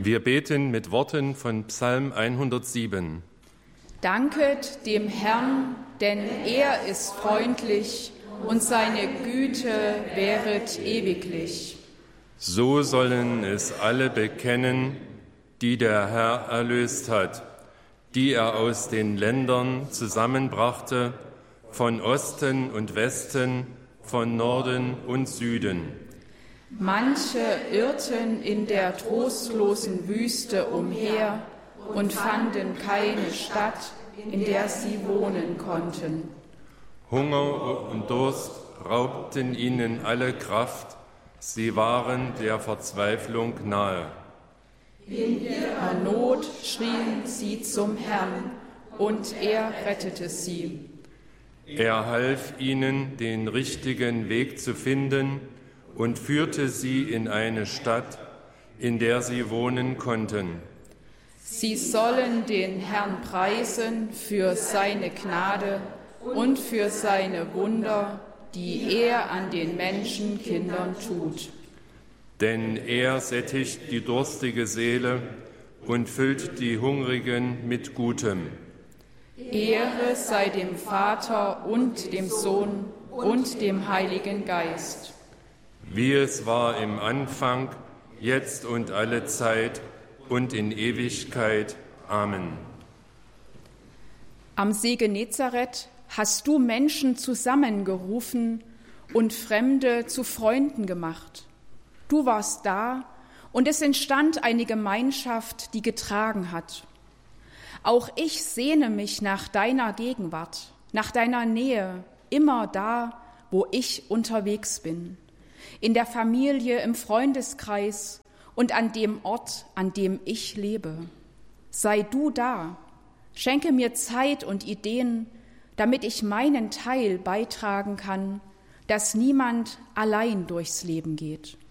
Wir beten mit Worten von Psalm 107. Danket dem Herrn, denn er ist freundlich und seine Güte währet ewiglich. So sollen es alle bekennen, die der Herr erlöst hat, die er aus den Ländern zusammenbrachte, von Osten und Westen, von Norden und Süden. Manche irrten in der trostlosen Wüste umher und fanden keine Stadt, in der sie wohnen konnten. Hunger und Durst raubten ihnen alle Kraft, sie waren der Verzweiflung nahe. In ihrer Not schrien sie zum Herrn, und er rettete sie. Er half ihnen, den richtigen Weg zu finden und führte sie in eine Stadt, in der sie wohnen konnten. Sie sollen den Herrn preisen für seine Gnade und für seine Wunder, die er an den Menschenkindern tut. Denn er sättigt die durstige Seele und füllt die Hungrigen mit Gutem. Ehre sei dem Vater und dem Sohn und dem Heiligen Geist. Wie es war im Anfang, jetzt und alle Zeit und in Ewigkeit. Amen. Am See Genezareth hast du Menschen zusammengerufen und Fremde zu Freunden gemacht. Du warst da und es entstand eine Gemeinschaft, die getragen hat. Auch ich sehne mich nach deiner Gegenwart, nach deiner Nähe, immer da, wo ich unterwegs bin. In der Familie, im Freundeskreis und an dem Ort, an dem ich lebe. Sei du da, schenke mir Zeit und Ideen, damit ich meinen Teil beitragen kann, dass niemand allein durchs Leben geht.